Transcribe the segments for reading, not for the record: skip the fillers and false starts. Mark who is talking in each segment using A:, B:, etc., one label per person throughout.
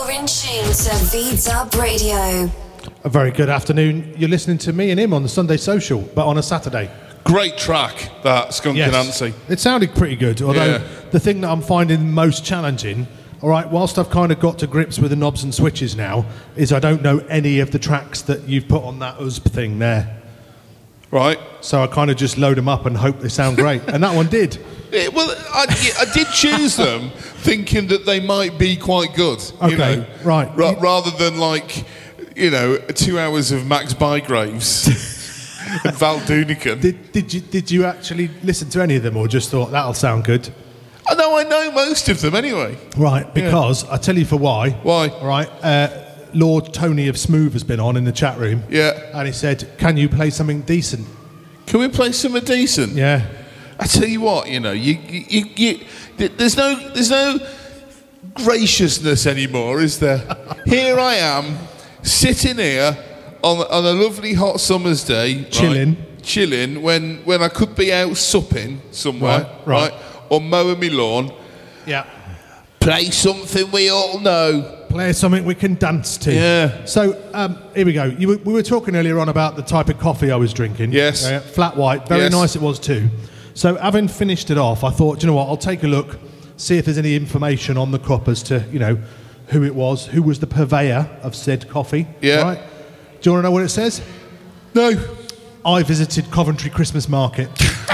A: You're in tune to V-Dub Radio.
B: A very good afternoon. You're listening to me and him on the Sunday Social, but on a Saturday.
C: Great track, that Skunk and Nancy.
B: It sounded pretty good, although the thing that I'm finding most challenging, all right, whilst I've kind of got to grips with the knobs and switches now, is I don't know any of the tracks that you've put on that USP thing there.
C: Right.
B: So I kind of just load them up and hope they sound great. And that one did.
C: I did choose them thinking that they might be quite good.
B: Okay,
C: you know,
B: right.
C: Rather than 2 hours of Max Bygraves and Val Doonican.
B: Did you actually listen to any of them or just thought that'll sound good?
C: I know most of them anyway.
B: Right, because I tell you for why.
C: Why?
B: All right. Lord Tony of Smooth has been on in the chat room.
C: Yeah.
B: And he said, "Can you play something decent?"
C: Can we play something decent?
B: Yeah.
C: I tell you what, there's no graciousness anymore, is there? Here I am, sitting here on a lovely hot summer's day, chilling when I could be out supping somewhere, right? Or mowing my lawn.
B: Yeah.
C: Play something we all know.
B: Play something we can dance to.
C: Yeah.
B: So, here we go. We were talking earlier on about the type of coffee I was drinking.
C: Yes.
B: Flat white. Very nice it was too. So, having finished it off, I thought, do you know what, I'll take a look, see if there's any information on the cup as to, who it was, who was the purveyor of said coffee.
C: Yeah.
B: Right? Do you want to know what it says?
C: No.
B: I visited Coventry Christmas Market.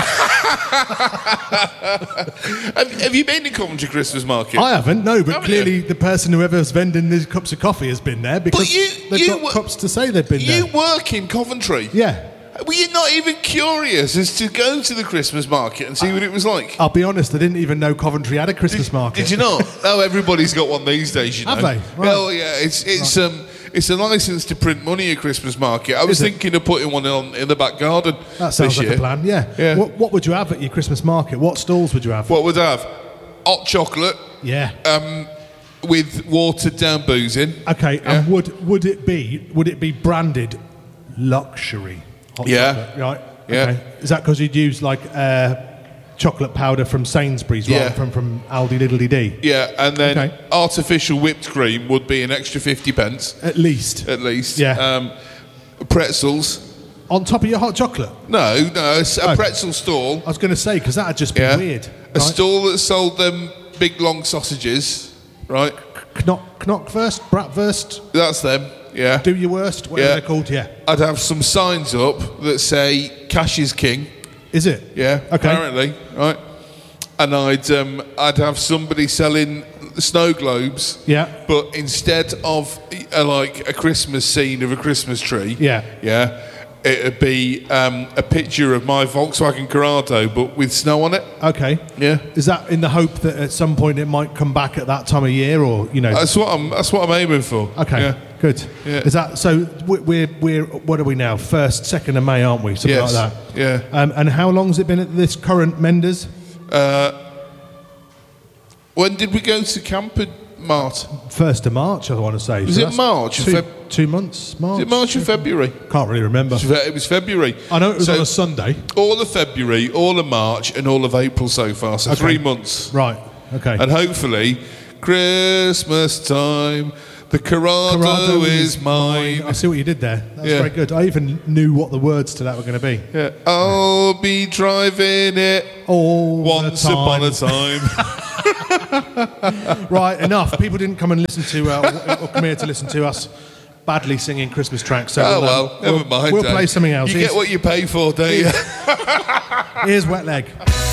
C: Have you been to Coventry Christmas Market?
B: I haven't, no, but clearly the person whoever's vending these cups of coffee has been there because they've got cups to say they've been there.
C: You work in Coventry?
B: Yeah.
C: Were you not even curious as to go to the Christmas market and see what it was like?
B: I'll be honest, I didn't even know Coventry had a Christmas market.
C: Did you not? Oh, everybody's got one these days, you know.
B: Have they? Right.
C: Well, yeah, it's a license to print money at Christmas market. I was thinking of putting one on in the back garden.
B: That sounds like a plan, yeah. What would you have at your Christmas market? What stalls would you have?
C: What would I have? Hot chocolate.
B: Yeah.
C: With watered down booze in.
B: Okay, and would it be branded luxury? Hot chocolate, right?
C: Yeah.
B: Okay. Is that because you'd use chocolate powder from Sainsbury's rather from Aldi Diddly Dee?
C: Yeah, and then artificial whipped cream would be an extra 50 pence.
B: At least.
C: Yeah. Pretzels.
B: On top of your hot chocolate?
C: No, it's a pretzel stall.
B: I was going to say, because that would just be weird.
C: A stall that sold them big long sausages, right?
B: Knockwurst, bratwurst.
C: That's them. Yeah.
B: Do your worst, whatever they're called,
C: I'd have some signs up that say "Cash is King."
B: Is it?
C: Yeah.
B: Okay.
C: Apparently, right. And I'd have somebody selling snow globes.
B: Yeah.
C: But instead of a Christmas scene of a Christmas tree.
B: Yeah.
C: Yeah. It'd be a picture of my Volkswagen Corrado, but with snow on it.
B: Okay.
C: Yeah.
B: Is that in the hope that at some point it might come back at that time of year, or
C: That's what I'm aiming for.
B: Okay.
C: Yeah.
B: Good.
C: Yeah.
B: Is that so? We're what are we now? 1st, 2nd of May, aren't we? Something like that.
C: Yeah.
B: And how long's it been at this current Menders?
C: When did we go to Camper Mart?
B: 1st of March, I want to say.
C: Was it March?
B: 2 months. March.
C: Was it March or February?
B: Can't really remember.
C: It was February.
B: I know it was on a Sunday.
C: All of February, all of March, and all of April so far. So 3 months.
B: Right. Okay.
C: And hopefully, Christmas time. The Corrado is mine.
B: I see what you did there. That's very good. I even knew what the words to that were going to be.
C: Yeah. I'll be driving it once upon a time.
B: Right, enough. People didn't come and listen to, or come here to listen to us badly singing Christmas tracks. So
C: never mind.
B: We'll play something else.
C: You get what you pay for, don't you?
B: Here's Wet Leg.